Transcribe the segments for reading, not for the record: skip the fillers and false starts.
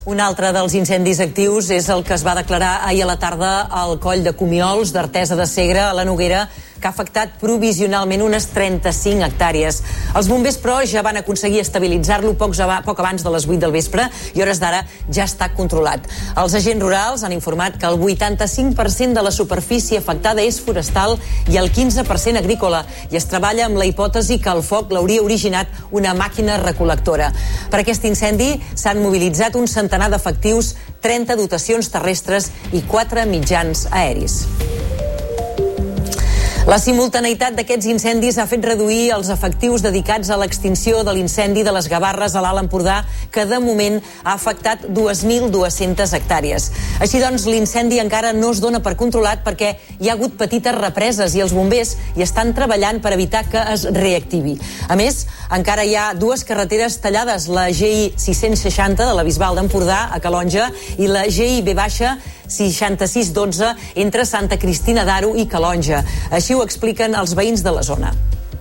Un altre dels incendis actius és el que es va declarar ahir a la tarda al coll de Comiols d'Artesa de Segre, a la Noguera, que ha afectat provisionalment unes 35 hectàrees. Els bombers, però, ja van aconseguir estabilitzar-lo poc abans de les 8 del vespre i hores d'ara ja està controlat. Els agents rurals han informat que el 85% de la superfície afectada és forestal i el 15% agrícola, i es treballa amb la hipòtesi que el foc l'hauria originat una màquina recol·lectora. Per aquest incendi s'han mobilitzat un centenar d'efectius, 30 dotacions terrestres i 4 mitjans aeris. La simultaneïtat d'aquests incendis ha fet reduir els efectius dedicats a l'extinció de l'incendi de les Gavarres a l'Alt Empordà, que de moment ha afectat 2.200 hectàrees. Així doncs, l'incendi encara no es dona per controlat perquè hi ha hagut petites represes i els bombers hi estan treballant per evitar que es reactivi. A més, encara hi ha dues carreteres tallades, la GI 660 de la Bisbal d'Empordà a Calonge i la GI B-6612 entre Santa Cristina d'Aro i Calonge. Així ho expliquen els veïns de la zona.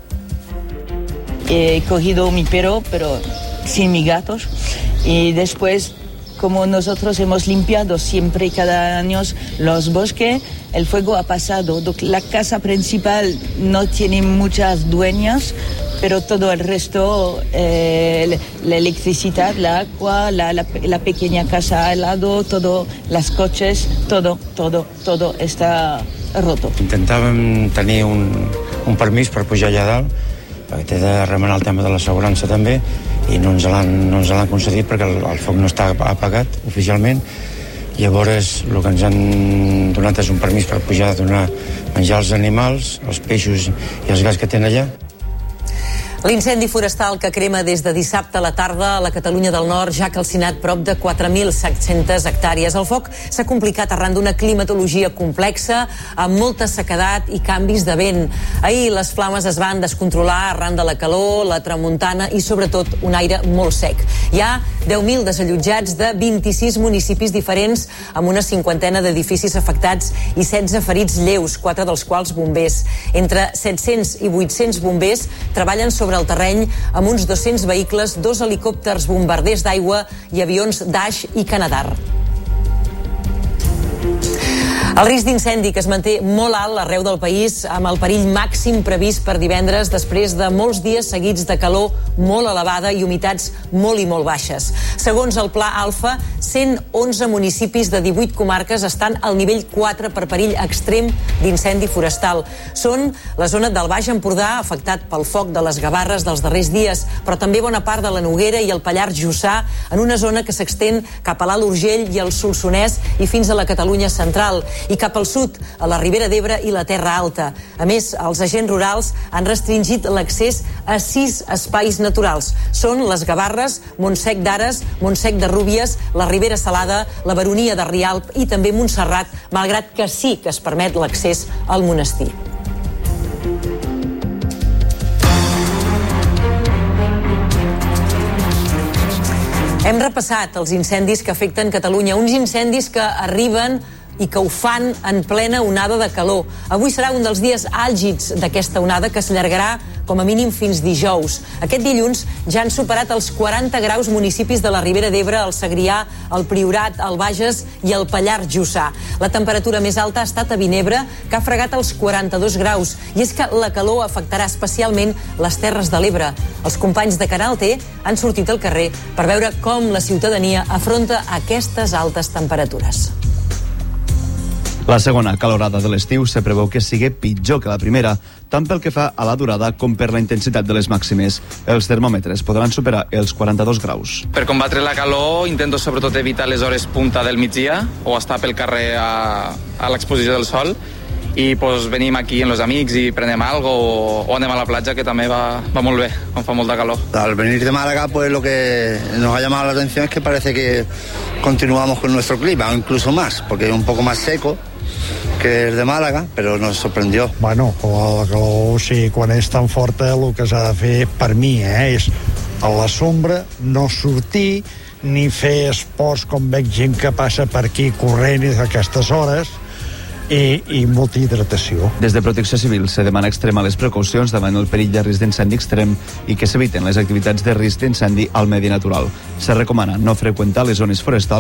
He cogido mi perro, pero sin mis gatos, y después, como nosotros hemos limpiado siempre y cada año los bosques, el fuego ha pasado. La casa principal no tiene muchas dueñas, pero todo el resto, la electricidad, la agua, la pequeña casa al lado, todo, los coches, todo está roto. Intentàvem tenir un permís per pujar allà dalt, perquè té de remenar el tema de l'assegurança també, i no ens l'han concedit perquè el foc no està apagat oficialment. Llavors el que ens han donat és un permís per pujar a donar menjar als animals, els peixos i els gats que tenen allà. L'incendi forestal que crema des de dissabte a la tarda a la Catalunya del Nord ja ha calcinat prop de 4.700 hectàrees. El foc s'ha complicat arran d'una climatologia complexa, amb molta sequedat i canvis de vent. Ahir les flames es van descontrolar arran de la calor, la tramuntana i sobretot un aire molt sec. Hi ha 10.000 desallotjats de 26 municipis diferents, amb una cinquantena d'edificis afectats i 16 ferits lleus, 4 dels quals bombers. Entre 700 i 800 bombers treballen sobre el terreny amb uns 200 vehicles, 2 helicòpters bombarders d'aigua i avions Dash i Canadar. El risc d'incendi que es manté molt alt arreu del país, amb el perill màxim previst per divendres després de molts dies seguits de calor molt elevada i humitats molt i molt baixes. Segons el Pla Alfa, 111 municipis de 18 comarques estan al nivell 4 per perill extrem d'incendi forestal. Són la zona del Baix Empordà, afectat pel foc de les Gavarres dels darrers dies, però també bona part de la Noguera i el Pallars Jussà, en una zona que s'extén cap a l'Alt Urgell i el Solsonès i fins a la Catalunya central, i cap al sud, a la Ribera d'Ebre i la Terra Alta. A més, els agents rurals han restringit l'accés a 6 espais naturals. Són les Gavarres, Montsec d'Ares, Montsec de Rúbies, la Ribera Salada, la Baronia de Rialp i també Montserrat, malgrat que sí que es permet l'accés al monestir. Hem repassat els incendis que afecten Catalunya, uns incendis que arriben i que ho fan en plena onada de calor. Avui serà un dels dies àlgids d'aquesta onada, que s'allargarà com a mínim fins dijous. Aquest dilluns ja han superat els 40 graus municipis de la Ribera d'Ebre, el Segrià, el Priorat, el Bages i el Pallars Jussà. La temperatura més alta ha estat a Vinebre, que ha fregat els 42 graus. I és que la calor afectarà especialment les Terres de l'Ebre. Els companys de Canal T han sortit al carrer per veure com la ciutadania afronta aquestes altes temperatures. La segona calorada de l'estiu se preveu que sigui pitjor que la primera, tant pel que fa a la durada com per la intensitat de les màximes. Els termòmetres podran superar els 42 graus. Per combatre la calor intento sobretot evitar les hores punta del migdia o estar pel carrer a l'exposició del sol, i pues, venim aquí amb els amics i prenem algo o anem a la platja, que també va molt bé quan fa molta calor. Al venir de Málaga, pues lo que nos ha llamado la atención es que parece que continuamos con nuestro clima, o incluso más, porque es un poco más seco que el de Màlaga, però nos sorprendió. Bueno, la calor, sí, quan és tan forta, el que s'ha de fer, per mi, és a la sombra, no sortir, ni fer esports com veig gent que passa per aquí corrent a aquestes hores, i molta hidratació. Des de Protecció Civil se demana extremar les precaucions davant el perill de risc d'incendi extrem i que s'eviten les activitats de risc d'incendi al medi natural. Se recomana no freqüentar les zones forestals